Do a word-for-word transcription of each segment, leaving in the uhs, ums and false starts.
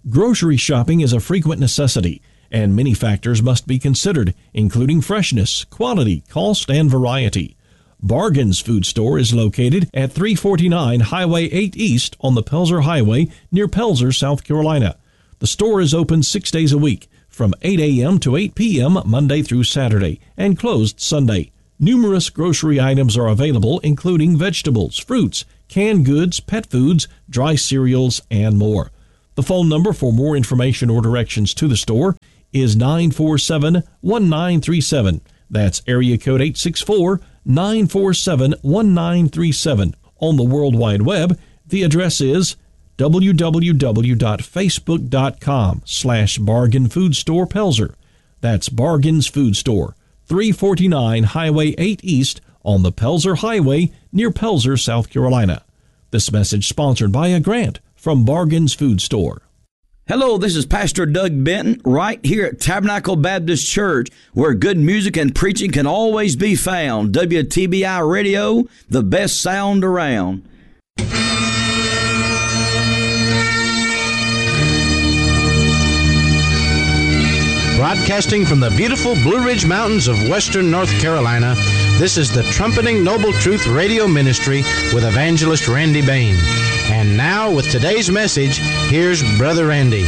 Grocery shopping is a frequent necessity, and many factors must be considered, including freshness, quality, cost, and variety. Bargains Food Store is located at three forty-nine Highway eight East on the Pelzer Highway near Pelzer, South Carolina. The store is open six days a week from eight a.m. to eight p.m. Monday through Saturday and closed Sunday. Numerous grocery items are available, including vegetables, fruits, canned goods, pet foods, dry cereals, and more. The phone number for more information or directions to the store is nine four seven, one nine three seven. That's area code eight six four, nine four seven, one nine three seven. On the World Wide Web, the address is w w w dot facebook dot com slash bargain food store pelzer. That's Bargains Food Store, three forty-nine Highway eight East on the Pelzer Highway near Pelzer, South Carolina. This message sponsored by a grant from Bargains Food Store. Hello, this is Pastor Doug Benton right here at Tabernacle Baptist Church, where good music and preaching can always be found. W T B I Radio, the best sound around. Broadcasting from the beautiful Blue Ridge Mountains of western North Carolina, this is the Trumpeting Noble Truth Radio Ministry with Evangelist Randy Bain. And now, with today's message, here's Brother Randy.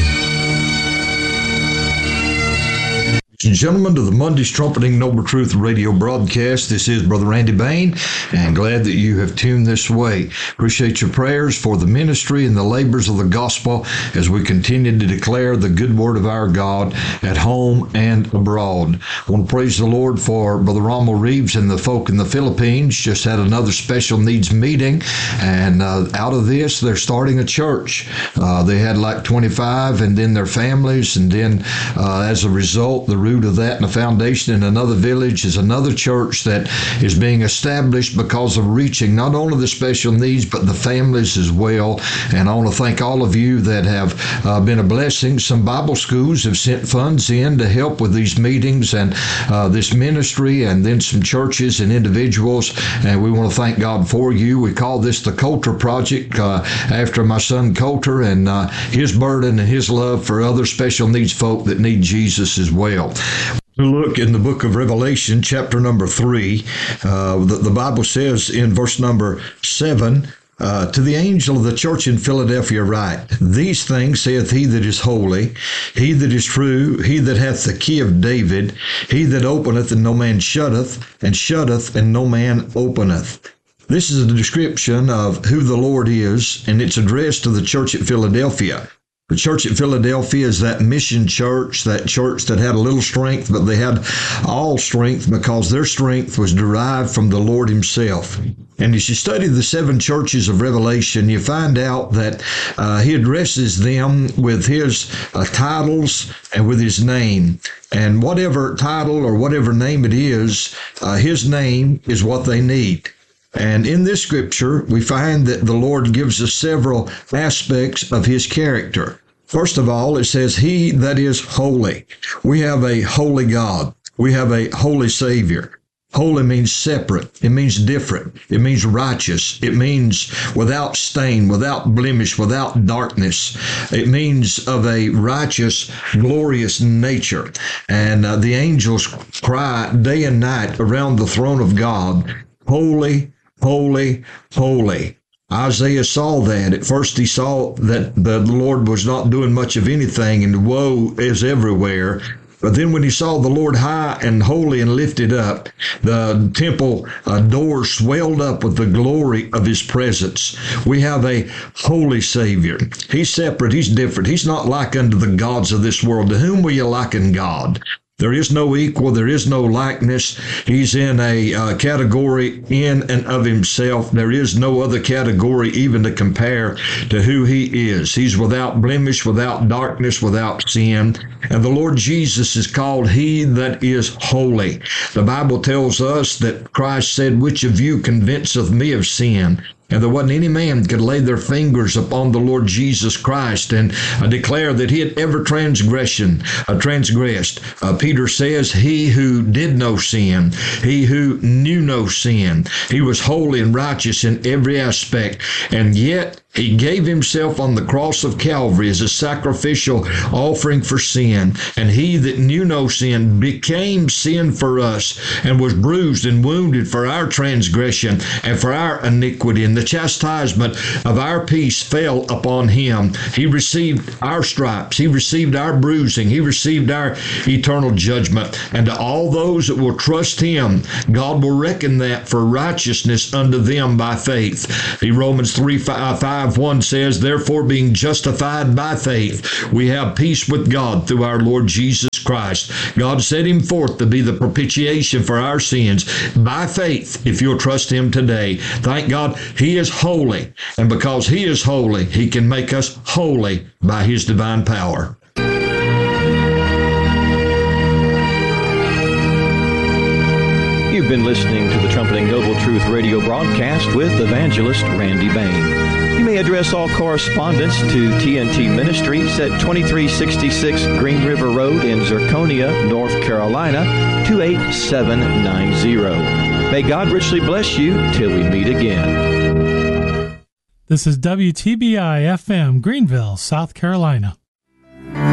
Ladies and gentlemen, to the Monday's Trumpeting Noble Truth radio broadcast. This is Brother Randy Bain, and glad that you have tuned this way. Appreciate your prayers for the ministry and the labors of the gospel as we continue to declare the good word of our God at home and abroad. I want to praise the Lord for Brother Rommel Reeves and the folk in the Philippines. Just had another special needs meeting, and uh, out of this, they're starting a church. Uh, they had like twenty-five, and then their families, and then uh, as a result, the of that and the foundation in another village is another church that is being established because of reaching not only the special needs but the families as well. And I want to thank all of you that have uh, been a blessing. Some Bible schools have sent funds in to help with these meetings and uh, this ministry, and then some churches and individuals, and we want to thank God for you. We call this the Coulter Project uh, after my son Coulter and uh, his burden and his love for other special needs folk that need Jesus as well. Look in the book of Revelation, chapter number three. Uh, the, the Bible says in verse number seven, Uh, to the angel of the church in Philadelphia write, These things saith he that is holy, he that is true, he that hath the key of David, he that openeth and no man shutteth, and shutteth and no man openeth. This is a description of who the Lord is, and it's addressed to the church at Philadelphia. The church at Philadelphia is that mission church, that church that had a little strength, but they had all strength because their strength was derived from the Lord himself. And as you study the seven churches of Revelation, you find out that uh, he addresses them with his uh, titles and with his name. And whatever title or whatever name it is, uh, his name is what they need. And in this scripture, we find that the Lord gives us several aspects of his character. First of all, it says, he that is holy. We have a holy God. We have a holy Savior. Holy means separate. It means different. It means righteous. It means without stain, without blemish, without darkness. It means of a righteous, glorious nature. And uh, the angels cry day and night around the throne of God, holy, holy, holy. Isaiah saw that. At first he saw that the Lord was not doing much of anything and woe is everywhere. But then when he saw the Lord high and holy and lifted up, the temple uh, doors swelled up with the glory of his presence. We have a holy Savior. He's separate. He's different. He's not like unto the gods of this world. To whom will you liken God? There is no equal. There is no likeness. He's in a uh, category in and of himself. There is no other category even to compare to who he is. He's without blemish, without darkness, without sin. And the Lord Jesus is called he that is holy. The Bible tells us that Christ said, which of you convinceth me of sin? And there wasn't any man could lay their fingers upon the Lord Jesus Christ and uh, declare that he had ever transgression, uh, transgressed. Uh, Peter says, he who did no sin, he who knew no sin. He was holy and righteous in every aspect, and yet He gave himself on the cross of Calvary as a sacrificial offering for sin. And he that knew no sin became sin for us and was bruised and wounded for our transgression and for our iniquity. And the chastisement of our peace fell upon him. He received our stripes. He received our bruising. He received our eternal judgment. And to all those that will trust him, God will reckon that for righteousness unto them by faith. The Romans three, five, one says, therefore, being justified by faith, we have peace with God through our Lord Jesus Christ. God set him forth to be the propitiation for our sins by faith, if you'll trust him today. Thank God he is holy, and because he is holy, he can make us holy by his divine power. You've been listening to the Trumpeting Noble Truth radio broadcast with Evangelist Randy Bain. You may address all correspondence to T N T Ministries at twenty-three sixty-six Green River Road in Zirconia, North Carolina, two eight seven nine zero. May God richly bless you till we meet again. This is W T B I F M, Greenville, South Carolina.